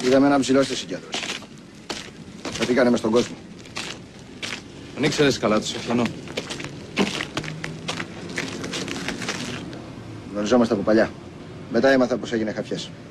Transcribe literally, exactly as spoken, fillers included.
Είδαμε έναν ψηλό στη συγκέντρωση. Θα τι κάνε μες στον κόσμο. Αν ήξερες καλά, το συμφωνώ. Γνωριζόμαστε από παλιά. Μετά έμαθα πως έγινε χαφιές.